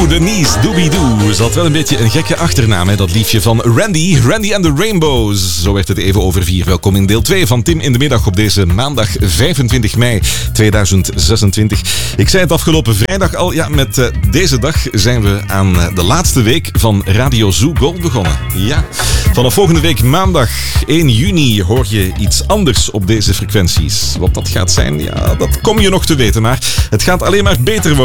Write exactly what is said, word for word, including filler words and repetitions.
Oeh, Denise Doobie-Doo. Ze had wel een beetje een gekke achternaam, hè? Dat liefje van Randy. Randy and the Rainbows. Zo werd het even over vier. Welkom in deel twee van Tim in de Middag op deze maandag vijfentwintig mei tweeduizend zesentwintig. Ik zei het afgelopen vrijdag al, ja, met uh, deze dag zijn we aan uh, de laatste week van Radio Zoo Gold begonnen. Ja, vanaf volgende week maandag één juni hoor je iets anders op deze frequenties. Wat dat gaat zijn, ja, dat kom je nog te weten, maar het gaat alleen maar beter worden.